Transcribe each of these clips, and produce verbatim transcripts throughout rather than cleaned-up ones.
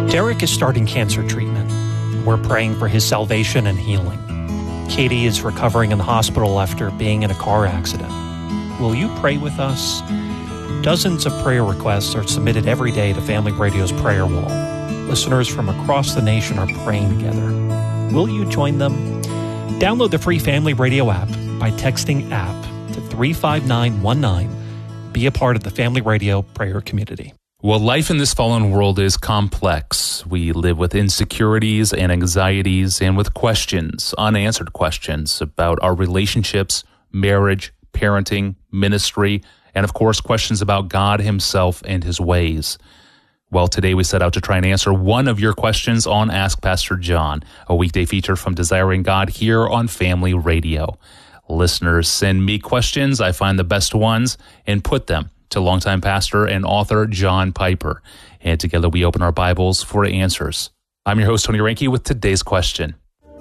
Derek is starting cancer treatment. We're praying for his salvation and healing. Katie is recovering in the hospital after being in a car accident. Will you pray with us? Dozens of prayer requests are submitted every day to Family Radio's prayer wall. Listeners from across the nation are praying together. Will you join them? Download the free Family Radio app by texting app to three five nine one nine. Be a part of the Family Radio prayer community. Well, life in this fallen world is complex. We live with insecurities and anxieties and with questions, unanswered questions about our relationships, marriage, parenting, ministry, and of course, questions about God himself and his ways. Well, today we set out to try and answer one of your questions on Ask Pastor John, a weekday feature from Desiring God here on Family Radio. Listeners send me questions. I find the best ones and put them to longtime pastor and author John Piper. And together we open our Bibles for answers. I'm your host, Tony Reinke, with today's question.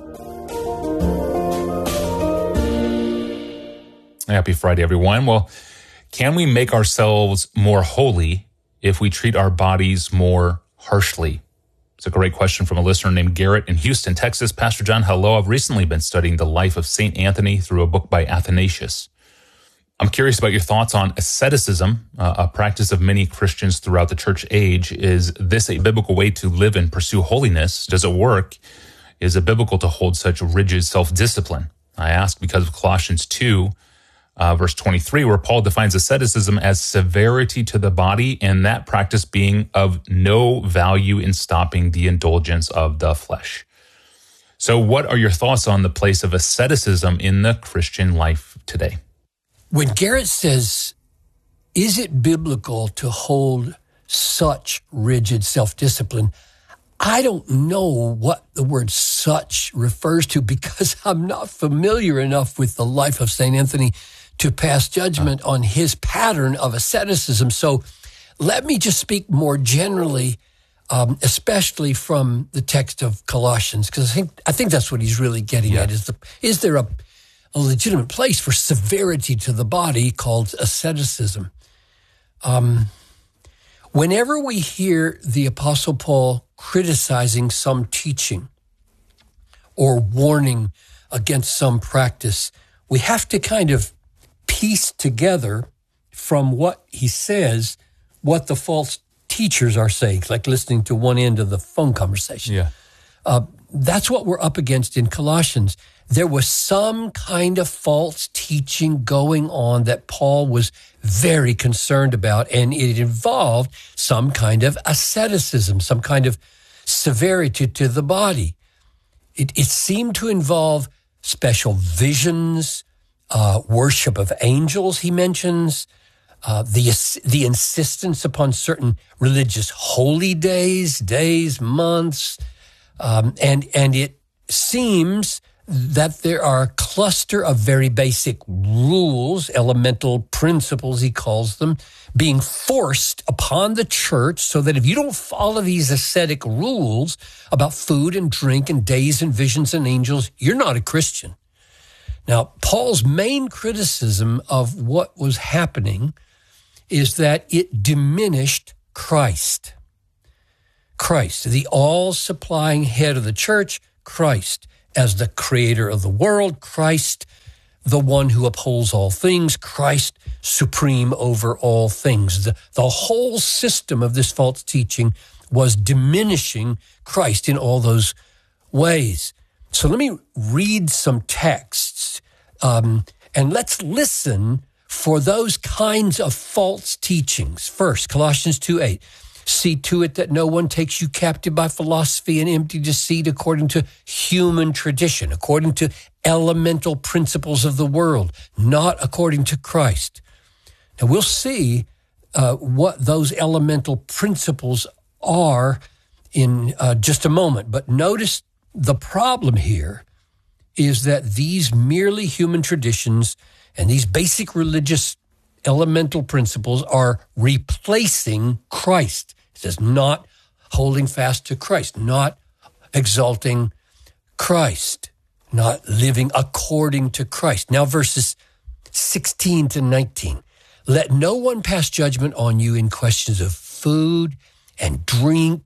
Happy Friday, everyone. Well, can we make ourselves more holy if we treat our bodies more harshly? It's a great question from a listener named Garrett in Houston, Texas. Pastor John, hello. I've recently been studying the life of Saint Anthony through a book by Athanasius. I'm curious about your thoughts on asceticism, uh, a practice of many Christians throughout the church age. Is this a biblical way to live and pursue holiness? Does it work? Is it biblical to hold such rigid self-discipline? I ask because of Colossians two, uh, verse twenty-three, where Paul defines asceticism as severity to the body, and that practice being of no value in stopping the indulgence of the flesh. So what are your thoughts on the place of asceticism in the Christian life today? When Garrett says, is it biblical to hold such rigid self-discipline, I don't know what the word such refers to because I'm not familiar enough with the life of Saint Anthony to pass judgment on his pattern of asceticism. So let me just speak more generally, um, especially from the text of Colossians, because I think I think that's what he's really getting yeah. at. Is the is there a a legitimate place for severity to the body called asceticism? Um, whenever we hear the Apostle Paul criticizing some teaching or warning against some practice, we have to kind of piece together from what he says what the false teachers are saying, like listening to one end of the phone conversation. Yeah. Uh, that's what we're up against in Colossians. There was some kind of false teaching going on that Paul was very concerned about, and it involved some kind of asceticism, some kind of severity to the body. It, it seemed to involve special visions, uh, worship of angels, he mentions, uh, the, the insistence upon certain religious holy days, days, months, um, and, and it seems that there are a cluster of very basic rules, elemental principles, he calls them, being forced upon the church so that if you don't follow these ascetic rules about food and drink and days and visions and angels, you're not a Christian. Now, Paul's main criticism of what was happening is that it diminished Christ. Christ, the all-supplying head of the church, Christ, as the creator of the world, Christ, the one who upholds all things, Christ supreme over all things. The, the whole system of this false teaching was diminishing Christ in all those ways. So let me read some texts, um, and let's listen for those kinds of false teachings. First, Colossians two eight. See to it that no one takes you captive by philosophy and empty deceit according to human tradition, according to elemental principles of the world, not according to Christ. Now, we'll see uh, what those elemental principles are in uh, just a moment. But notice the problem here is that these merely human traditions and these basic religious elemental principles are replacing Christ. It says not holding fast to Christ, not exalting Christ, not living according to Christ. Now verses sixteen to nineteen. Let no one pass judgment on you in questions of food and drink,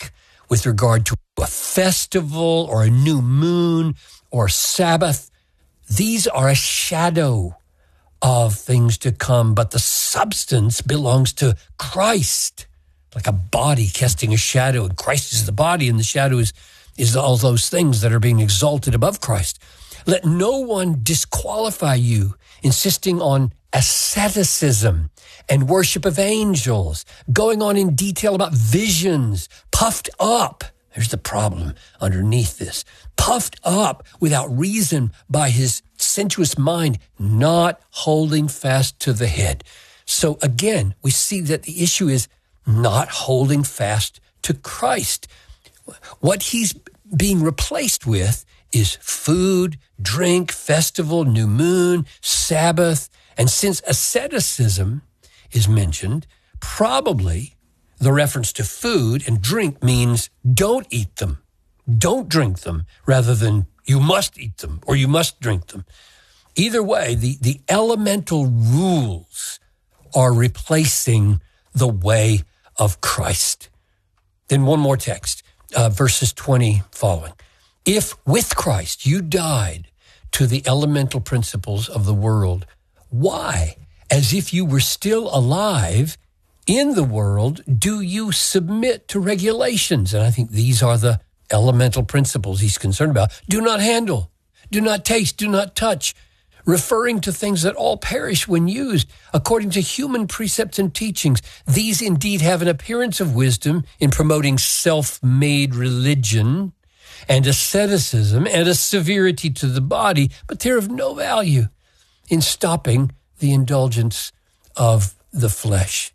with regard to a festival or a new moon or Sabbath. These are a shadow of things to come, but the substance belongs to Christ, like a body casting a shadow, and Christ is the body, and the shadow is, is all those things that are being exalted above Christ. Let no one disqualify you, insisting on asceticism and worship of angels, going on in detail about visions, puffed up. There's the problem underneath this. Puffed up without reason by his sensuous mind, not holding fast to the head. So again, we see that the issue is not holding fast to Christ. What he's being replaced with is food, drink, festival, new moon, Sabbath. And since asceticism is mentioned, probably the reference to food and drink means don't eat them, don't drink them, rather than you must eat them or you must drink them. Either way, the, the elemental rules are replacing the way of Christ. Then one more text, uh, verses twenty following. If with Christ you died to the elemental principles of the world, why, as if you were still alive in the world, do you submit to regulations? And I think these are the elemental principles he's concerned about. Do not handle, do not taste, do not touch, referring to things that all perish when used according to human precepts and teachings. These indeed have an appearance of wisdom in promoting self-made religion and asceticism and a severity to the body, but they're of no value in stopping the indulgence of the flesh.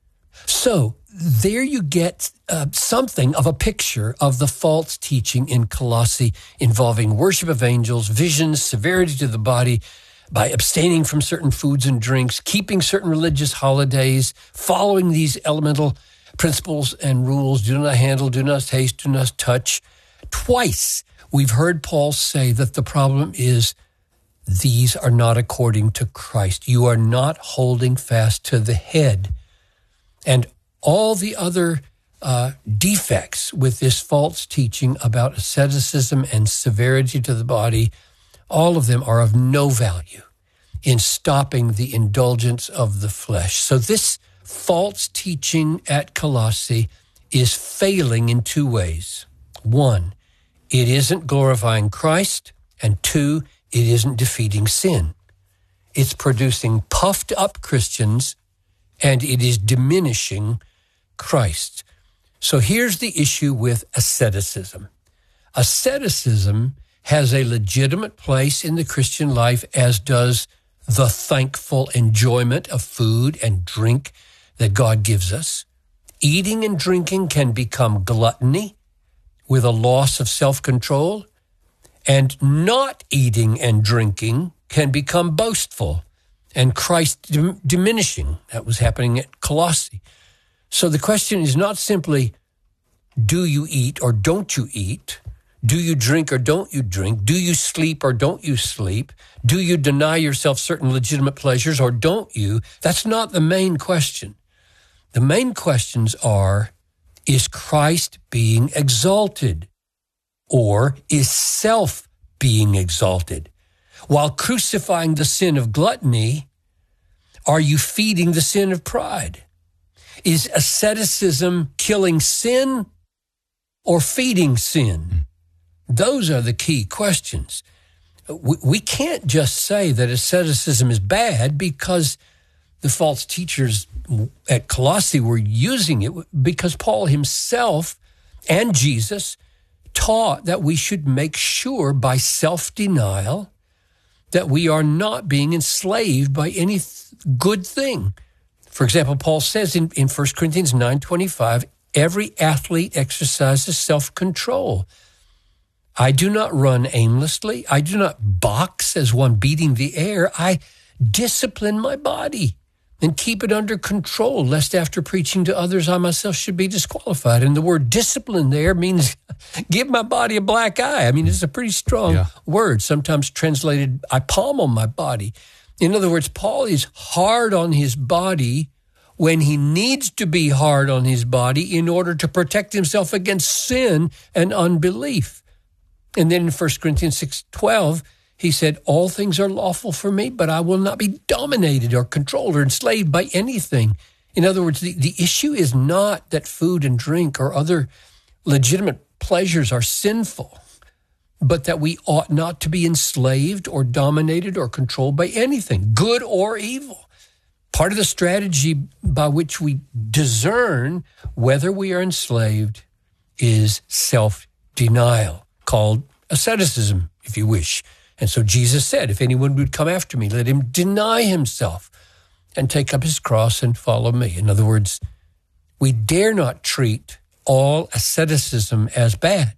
So there you get uh, something of a picture of the false teaching in Colossae involving worship of angels, visions, severity to the body, by abstaining from certain foods and drinks, keeping certain religious holidays, following these elemental principles and rules. Do not handle, do not taste, do not touch. Twice we've heard Paul say that the problem is these are not according to Christ. You are not holding fast to the head. And all the other uh, defects with this false teaching about asceticism and severity to the body, all of them are of no value in stopping the indulgence of the flesh. So this false teaching at Colossae is failing in two ways. One, it isn't glorifying Christ, and two, it isn't defeating sin. It's producing puffed up Christians, and it is diminishing Christ. So here's the issue with asceticism. Asceticism has a legitimate place in the Christian life, as does the thankful enjoyment of food and drink that God gives us. Eating and drinking can become gluttony with a loss of self-control, and not eating and drinking can become boastful and Christ dim- diminishing. That was happening at Colossae. So the question is not simply, do you eat or don't you eat? Do you drink or don't you drink? Do you sleep or don't you sleep? Do you deny yourself certain legitimate pleasures or don't you? That's not the main question. The main questions are, is Christ being exalted, or is self being exalted? While crucifying the sin of gluttony, are you feeding the sin of pride? Is asceticism killing sin or feeding sin? Those are the key questions. We, we can't just say that asceticism is bad because the false teachers at Colossae were using it, because Paul himself and Jesus taught that we should make sure by self-denial that we are not being enslaved by any th- good thing. For example, Paul says in, in First Corinthians nine twenty-five, every athlete exercises self-control. I do not run aimlessly. I do not box as one beating the air. I discipline my body and keep it under control, lest after preaching to others, I myself should be disqualified. And the word discipline there means give my body a black eye. I mean, it's a pretty strong yeah. word, sometimes translated, I pommel my body. In other words, Paul is hard on his body when he needs to be hard on his body in order to protect himself against sin and unbelief. And then in First Corinthians six twelve, he said, all things are lawful for me, but I will not be dominated or controlled or enslaved by anything. In other words, the, the issue is not that food and drink or other legitimate pleasures are sinful, but that we ought not to be enslaved or dominated or controlled by anything, good or evil. Part of the strategy by which we discern whether we are enslaved is self-denial, called asceticism, if you wish. And so Jesus said, if anyone would come after me, let him deny himself and take up his cross and follow me. In other words, we dare not treat all asceticism as bad.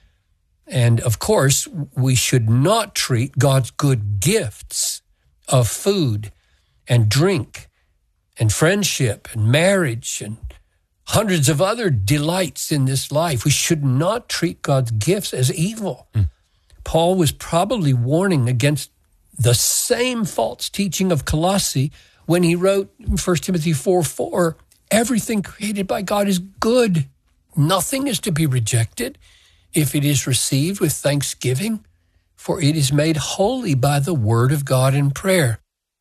And of course, we should not treat God's good gifts of food and drink and friendship and marriage and hundreds of other delights in this life. We should not treat God's gifts as evil. Mm. Paul was probably warning against the same false teaching of Colossae when he wrote in First Timothy four four, everything created by God is good. Nothing is to be rejected if it is received with thanksgiving, for it is made holy by the word of God in prayer.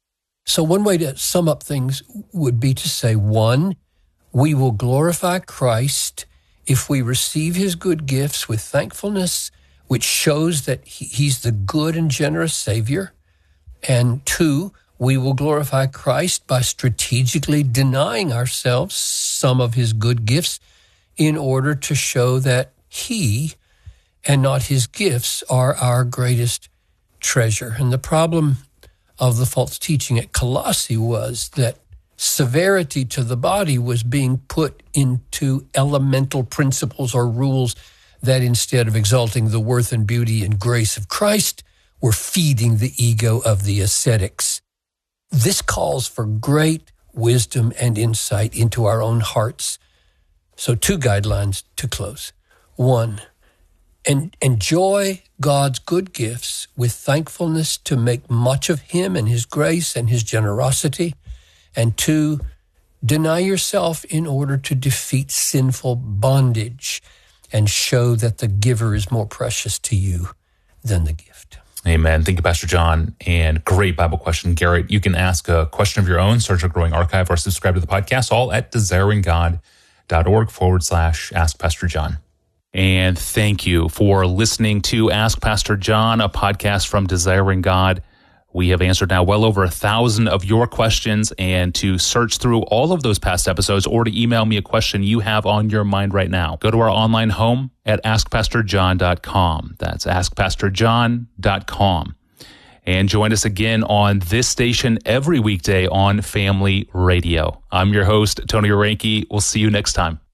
So one way to sum up things would be to say, one, we will glorify Christ if we receive his good gifts with thankfulness, which shows that he, he's the good and generous Savior. And two, we will glorify Christ by strategically denying ourselves some of his good gifts in order to show that he and not his gifts are our greatest treasure. And the problem of the false teaching at Colossae was that severity to the body was being put into elemental principles or rules that instead of exalting the worth and beauty and grace of Christ, were feeding the ego of the ascetics. This calls for great wisdom and insight into our own hearts. So two guidelines to close. One, en- enjoy God's good gifts with thankfulness to make much of him and his grace and his generosity. And two, deny yourself in order to defeat sinful bondage and show that the giver is more precious to you than the gift. Amen. Thank you, Pastor John. And great Bible question. Garrett, you can ask a question of your own, search our growing archive, or subscribe to the podcast, all at desiringgod.org forward slash Ask Pastor John. And thank you for listening to Ask Pastor John, a podcast from Desiring God. We have answered now well over a thousand of your questions, and to search through all of those past episodes or to email me a question you have on your mind right now, go to our online home at ask pastor john dot com. That's ask pastor john dot com. And join us again on this station every weekday on Family Radio. I'm your host, Tony Orenke. We'll see you next time.